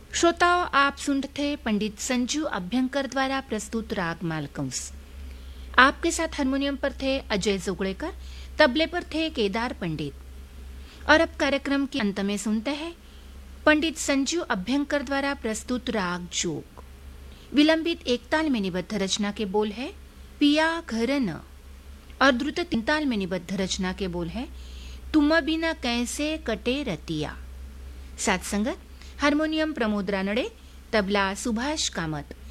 श्रोताओं, आप सुन रहे थे पंडित संजू अभ्यंकर द्वारा प्रस्तुत राग मालकंस। आपके साथ हारमोनियम पर थे अजय जोगड़ेकर, तबले पर थे केदार पंडित। और अब कार्यक्रम के अंत में सुनते हैं पंडित संजू अभ्यंकर द्वारा प्रस्तुत राग जोग। विलंबित एक ताल में निबद्ध रचना के बोल है पिया घर न, और द्रुत तीन ताल में निबद्ध रचना के बोल है तुम बिना कैसे कटे रतिया। साथ संगत हारमोनियम प्रमोद रानड़े, तबला सुभाष कामत,